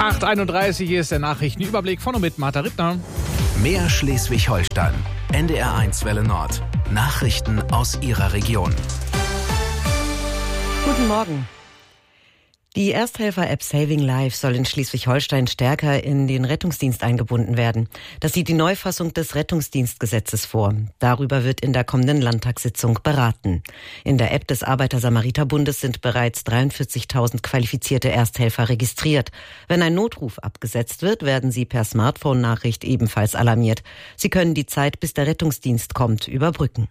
8:31 ist der Nachrichtenüberblick von und mit Martha Rittner. Mehr Schleswig-Holstein. NDR1 Welle Nord. Nachrichten aus Ihrer Region. Guten Morgen. Die Ersthelfer-App Saving Life soll in Schleswig-Holstein stärker in den Rettungsdienst eingebunden werden. Das sieht die Neufassung des Rettungsdienstgesetzes vor. Darüber wird in der kommenden Landtagssitzung beraten. In der App des Arbeiter-Samariter-Bundes sind bereits 43.000 qualifizierte Ersthelfer registriert. Wenn ein Notruf abgesetzt wird, werden sie per Smartphone-Nachricht ebenfalls alarmiert. Sie können die Zeit, bis der Rettungsdienst kommt, überbrücken.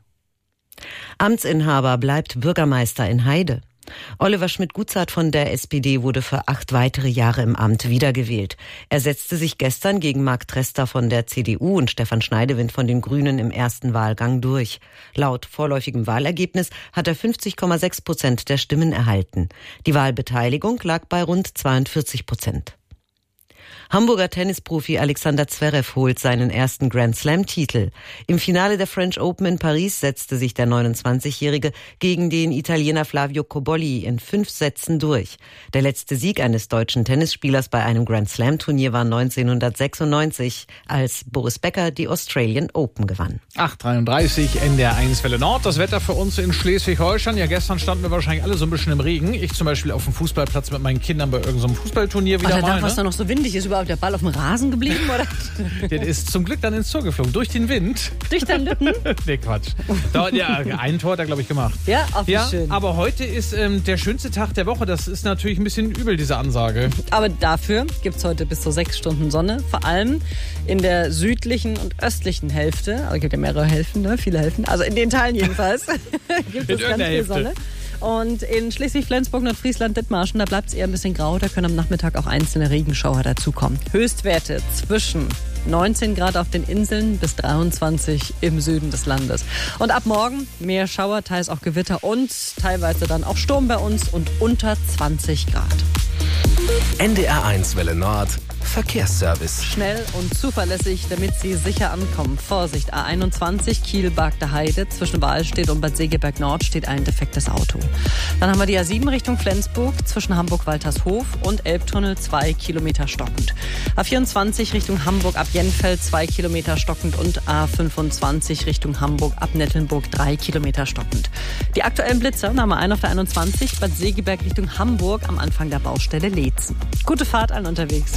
Amtsinhaber bleibt Bürgermeister in Heide. Oliver Schmidt-Gutzert von der SPD wurde für 8 weitere Jahre im Amt wiedergewählt. Er setzte sich gestern gegen Marc Trester von der CDU und Stefan Schneidewind von den Grünen im ersten Wahlgang durch. Laut vorläufigem Wahlergebnis hat er 50,6% der Stimmen erhalten. Die Wahlbeteiligung lag bei rund 42%. Hamburger Tennisprofi Alexander Zverev holt seinen ersten Grand-Slam-Titel. Im Finale der French Open in Paris setzte sich der 29-Jährige gegen den Italiener Flavio Cobolli in 5 Sätzen durch. Der letzte Sieg eines deutschen Tennisspielers bei einem Grand-Slam-Turnier war 1996, als Boris Becker die Australian Open gewann. 8:33 NDR1 Welle Nord. Das Wetter für uns in Schleswig-Holstein. Ja, gestern standen wir wahrscheinlich alle so ein bisschen im Regen. Ich zum Beispiel auf dem Fußballplatz mit meinen Kindern bei irgendeinem Fußballturnier wieder mal. Was da noch so windig ist, überhaupt der Ball auf dem Rasen geblieben, oder? Der ist zum Glück dann ins Tor geflogen, durch den Wind. Durch den Lütten? Nee, Quatsch. Ja, ein Tor hat er, glaube ich, gemacht. Ja, auch schön. Aber heute ist der schönste Tag der Woche. Das ist natürlich ein bisschen übel, diese Ansage. Aber dafür gibt es heute bis zu 6 Stunden Sonne. Vor allem in der südlichen und östlichen Hälfte. Also es gibt ja mehrere Hälften, ne? Viele Hälften. Also in den Teilen jedenfalls gibt es ganz viel Sonne. Und in Schleswig-Flensburg, Nordfriesland, Dithmarschen, da bleibt es eher ein bisschen grau. Da können am Nachmittag auch einzelne Regenschauer dazukommen. Höchstwerte zwischen 19 Grad auf den Inseln bis 23 im Süden des Landes. Und ab morgen mehr Schauer, teils auch Gewitter und teilweise dann auch Sturm bei uns und unter 20 Grad. NDR1 Welle Nord. Verkehrsservice. Schnell und zuverlässig, damit Sie sicher ankommen. Vorsicht, A21 Kiel-Bagde Heide. Zwischen Wahlstedt und Bad Segeberg Nord steht ein defektes Auto. Dann haben wir die A7 Richtung Flensburg. Zwischen Hamburg-Waltershof und Elbtunnel 2 Kilometer stockend. A24 Richtung Hamburg ab Jenfeld 2 Kilometer stockend und A25 Richtung Hamburg ab Nettelnburg 3 Kilometer stockend. Die aktuellen Blitzer haben wir einen auf der 21 Bad Segeberg Richtung Hamburg am Anfang der Baustelle Leetzen. Gute Fahrt allen unterwegs.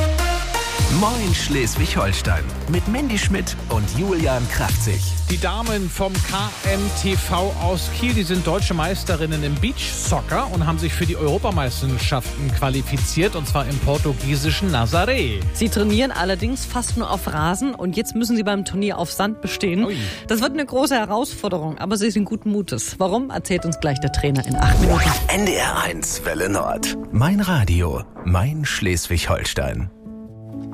Moin Schleswig-Holstein mit Mandy Schmidt und Julian Kraftzig. Die Damen vom KMTV aus Kiel, die sind deutsche Meisterinnen im Beachsoccer und haben sich für die Europameisterschaften qualifiziert, und zwar im portugiesischen Nazaré. Sie trainieren allerdings fast nur auf Rasen und jetzt müssen sie beim Turnier auf Sand bestehen. Ui. Das wird eine große Herausforderung, aber sie sind guten Mutes. Warum, erzählt uns gleich der Trainer in 8 Minuten. NDR1 Welle Nord. Mein Radio, mein Schleswig-Holstein.